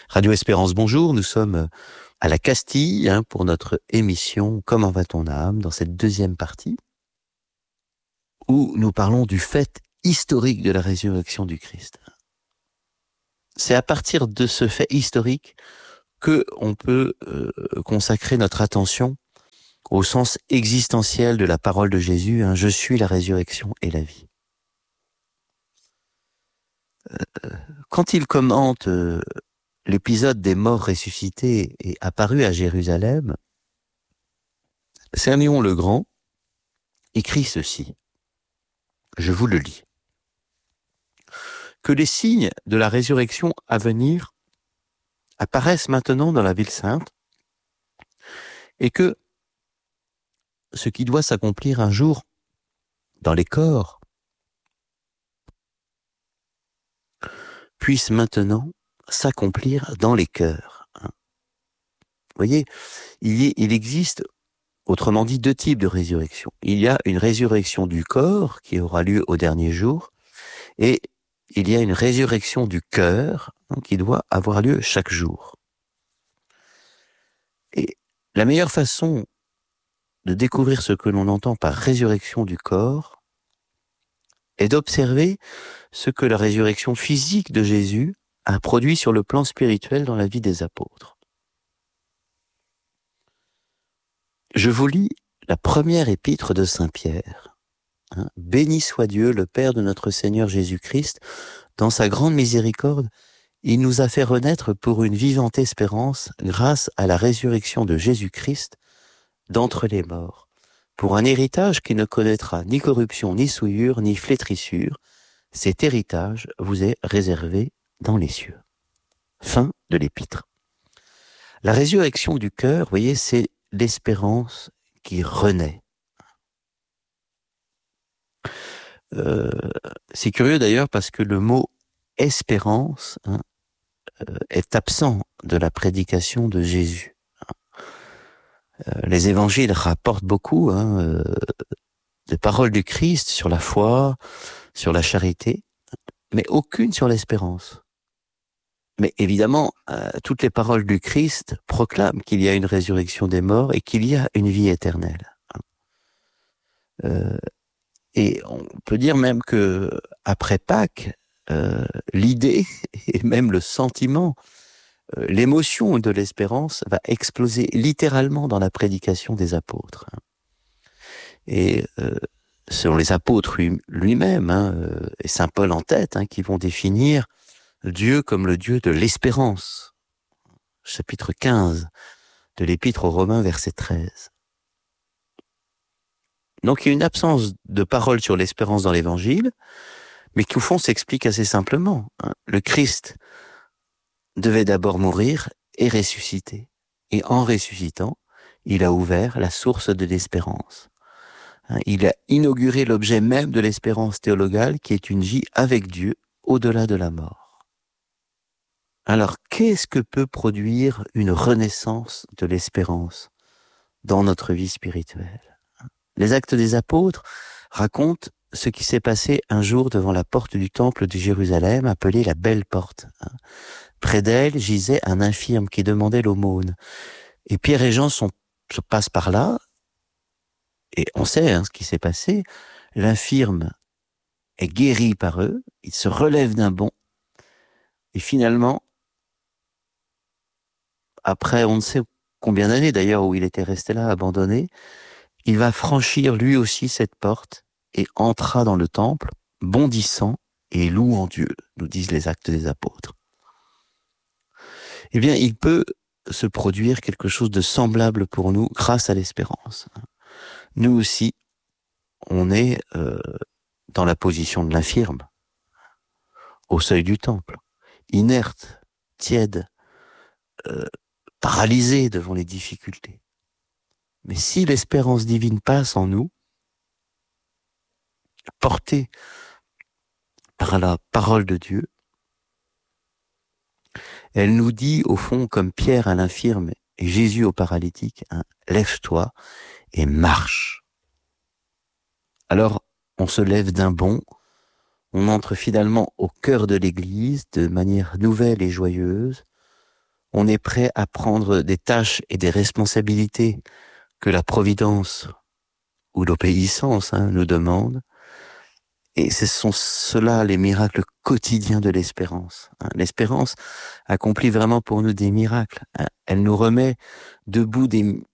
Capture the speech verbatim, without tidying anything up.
Radio Espérance, bonjour, nous sommes à la Castille hein, pour notre émission « Comment va ton âme ?» dans cette deuxième partie où nous parlons du fait historique de la résurrection du Christ. C'est à partir de ce fait historique que on peut euh, consacrer notre attention au sens existentiel de la parole de Jésus, hein, « Je suis la résurrection et la vie ». Euh, quand il commente euh, l'épisode des morts ressuscités et apparus à Jérusalem, Saint Léon le Grand écrit ceci. Je vous le lis. Que les signes de la résurrection à venir apparaissent maintenant dans la ville sainte et que ce qui doit s'accomplir un jour dans les corps puisse maintenant s'accomplir dans les cœurs. Vous voyez, il, y, il existe, autrement dit, deux types de résurrection. Il y a une résurrection du corps qui aura lieu au dernier jour et il y a une résurrection du cœur hein, qui doit avoir lieu chaque jour. Et la meilleure façon de découvrir ce que l'on entend par résurrection du corps est d'observer ce que la résurrection physique de Jésus a produit sur le plan spirituel dans la vie des apôtres. Je vous lis la première épître de Saint Pierre. Hein, « Béni soit Dieu, le Père de notre Seigneur Jésus-Christ, dans sa grande miséricorde, il nous a fait renaître pour une vivante espérance grâce à la résurrection de Jésus-Christ d'entre les morts, pour un héritage qui ne connaîtra ni corruption, ni souillure, ni flétrissure. Cet héritage vous est réservé dans les cieux. » Fin de l'épître. La résurrection du cœur, vous voyez, c'est l'espérance qui renaît. Euh, c'est curieux d'ailleurs parce que le mot espérance hein, euh, est absent de la prédication de Jésus. Euh, les évangiles rapportent beaucoup hein, euh, de paroles du Christ sur la foi, sur la charité, mais aucune sur l'espérance. Mais évidemment, euh, toutes les paroles du Christ proclament qu'il y a une résurrection des morts et qu'il y a une vie éternelle. Euh, et on peut dire même que après Pâques, euh, l'idée et même le sentiment, euh, l'émotion de l'espérance va exploser littéralement dans la prédication des apôtres. Et euh, selon les apôtres lui-même, hein, euh, et Saint Paul en tête, hein, qui vont définir Dieu comme le Dieu de l'espérance. Chapitre quinze de l'Épître aux Romains, verset treize. Donc il y a une absence de parole sur l'espérance dans l'Évangile, mais qui au fond s'explique assez simplement. Hein. Le Christ devait d'abord mourir et ressusciter. Et en ressuscitant, il a ouvert la source de l'espérance. Hein. Il a inauguré l'objet même de l'espérance théologale, qui est une vie avec Dieu au-delà de la mort. Alors, qu'est-ce que peut produire une renaissance de l'espérance dans notre vie spirituelle ? Les Actes des Apôtres racontent ce qui s'est passé un jour devant la porte du temple de Jérusalem, appelée la Belle Porte. Près d'elle gisait un infirme qui demandait l'aumône. Et Pierre et Jean sont, se passent par là, et on sait hein, ce qui s'est passé. L'infirme est guéri par eux, il se relève d'un bond, et finalement, après on ne sait combien d'années d'ailleurs où il était resté là, abandonné, il va franchir lui aussi cette porte et entra dans le temple, bondissant et louant Dieu, nous disent les Actes des Apôtres. Eh bien, il peut se produire quelque chose de semblable pour nous grâce à l'espérance. Nous aussi, on est euh, dans la position de l'infirme, au seuil du temple, inerte, tiède, euh, paralysé devant les difficultés. Mais si l'espérance divine passe en nous, portée par la parole de Dieu, elle nous dit au fond, comme Pierre à l'infirme et Jésus au paralytique, hein, lève-toi et marche. Alors, on se lève d'un bond, on entre finalement au cœur de l'Église de manière nouvelle et joyeuse, On est prêt à prendre des tâches et des responsabilités que la providence ou l'obéissance hein, nous demande. Et ce sont cela les miracles quotidiens de l'espérance. Hein. L'espérance accomplit vraiment pour nous des miracles. Hein. Elle nous remet debout des,